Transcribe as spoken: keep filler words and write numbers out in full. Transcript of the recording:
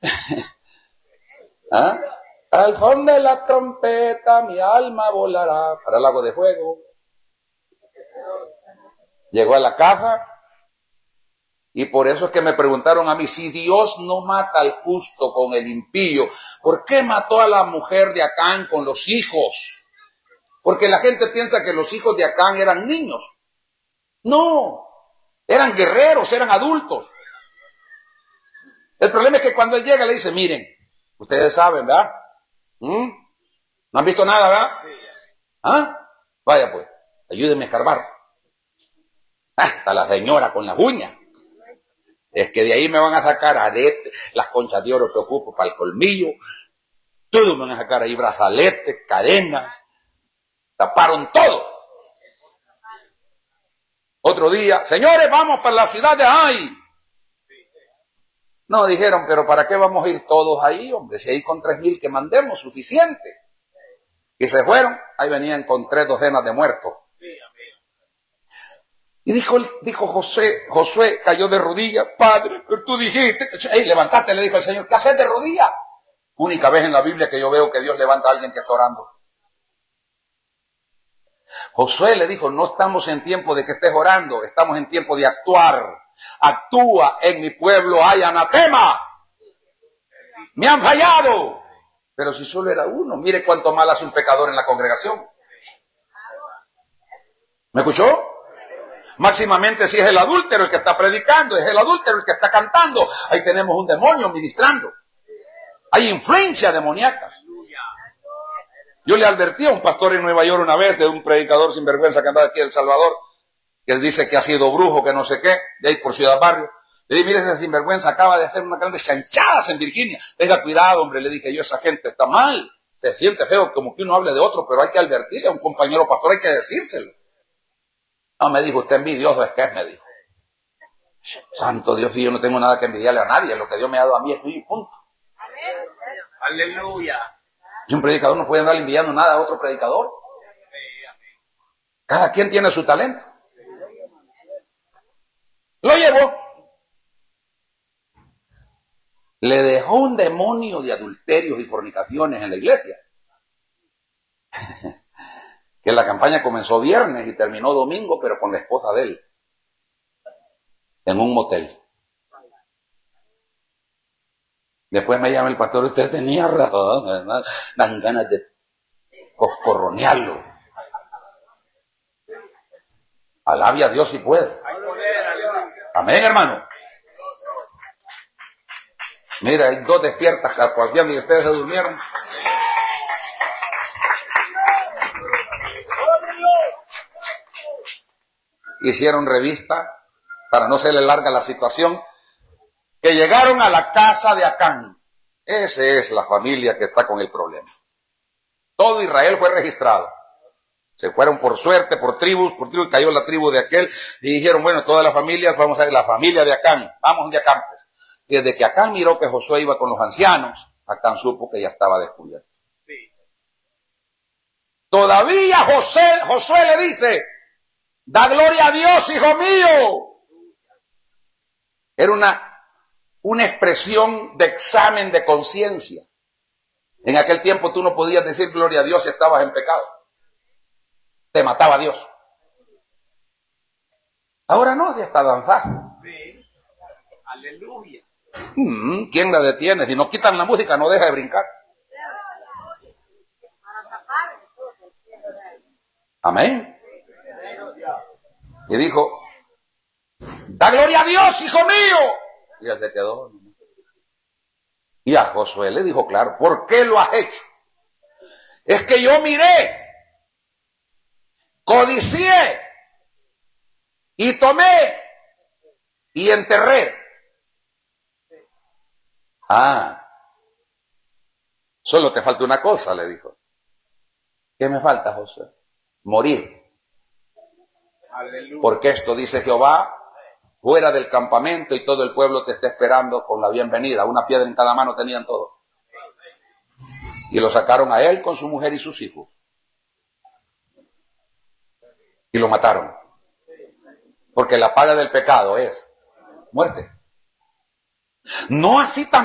¿Ah? Al son de la trompeta mi alma volará para el lago de fuego. Llegó a la caja y por eso es que me preguntaron a mí, si Dios no mata al justo con el impío, ¿por qué mató a la mujer de Acán con los hijos? Porque la gente piensa que los hijos de Acán eran niños. No, eran guerreros, eran adultos. El problema es que cuando él llega le dice, miren, ustedes saben, ¿verdad? ¿Mm? ¿No han visto nada, verdad? ¿Ah? Vaya pues, ayúdenme a escarbar. Hasta la señora con las uñas. Es que de ahí me van a sacar aretes, las conchas de oro que ocupo para el colmillo. Todo me van a sacar ahí brazaletes, cadenas. Taparon todo. Otro día, señores, vamos para la ciudad de Ai. No, dijeron, pero ¿para qué vamos a ir todos ahí, hombre? Si ahí con tres mil que mandemos, suficiente. Y se fueron, ahí venían con tres docenas de muertos. Y dijo, dijo José, Josué cayó de rodillas, padre, pero tú dijiste, hey, levantate, le dijo el Señor, ¿qué haces de rodillas? Única vez en la Biblia que yo veo que Dios levanta a alguien que está orando. Josué le dijo, no estamos en tiempo de que estés orando, estamos en tiempo de actuar. Actúa, en mi pueblo hay anatema. Me han fallado. Pero si solo era uno, mire cuánto mal hace un pecador en la congregación. ¿Me escuchó? Máximamente si es el adúltero el que está predicando, es el adúltero el que está cantando. Ahí tenemos un demonio ministrando. Hay influencia demoníaca. Yo le advertí a un pastor en Nueva York una vez de un predicador sinvergüenza que andaba aquí en El Salvador, que él dice que ha sido brujo, que no sé qué, de ahí por Ciudad Barrio. Le dije, mire, ese sinvergüenza acaba de hacer unas grandes chanchadas en Virginia. Tenga cuidado, hombre, le dije yo, esa gente está mal. Se siente feo como que uno hable de otro, pero hay que advertirle a un compañero pastor, hay que decírselo. No, me dijo, usted envidioso es que es, me dijo. Santo Dios, yo no tengo nada que envidiarle a nadie, lo que Dios me ha dado a mí es mío y punto. Amén. Aleluya. Y un predicador no puede andar envidiando nada a otro predicador. Cada quien tiene su talento. Lo llevó. Le dejó un demonio de adulterios y fornicaciones en la iglesia. Que la campaña comenzó viernes y terminó domingo, pero con la esposa de él. En un motel. Después me llama el pastor, usted tenía razón, ¿verdad? Dan ganas de coscorronearlo. Alabe a Dios si puede. Amén, hermano. Mira, hay dos despiertas carpateando y ustedes se durmieron. Hicieron revista, para no serle larga la situación, que llegaron a la casa de Acán. Esa es la familia que está con el problema. Todo Israel fue registrado. Se fueron por suerte, por tribus, por tribus, cayó la tribu de aquel, y dijeron, bueno, todas las familias, vamos a ver, la familia de Acán, vamos de Acán. Pues. Desde que Acán miró que Josué iba con los ancianos, Acán supo que ya estaba descubierto. Sí. Todavía José, Josué le dice, da gloria a Dios, hijo mío. Era una, una expresión de examen de conciencia. En aquel tiempo tú no podías decir gloria a Dios si estabas en pecado. Te mataba Dios. Ahora no, ya está danzando. Sí. Aleluya. Hmm, ¿quién la detiene? Si no quitan la música, no deja de brincar. Amén. Y dijo, da gloria a Dios, hijo mío. Y él se quedó. Y a Josué le dijo, claro, ¿por qué lo has hecho? Es que yo miré, codicié, y tomé, y enterré. Ah, solo te falta una cosa, le dijo. ¿Qué me falta, Josué? Morir. Aleluya. Porque esto dice Jehová, fuera del campamento y todo el pueblo te está esperando con la bienvenida. Una piedra en cada mano tenían todos. Y lo sacaron a él con su mujer y sus hijos. Y lo mataron. Porque la paga del pecado es muerte. No así tan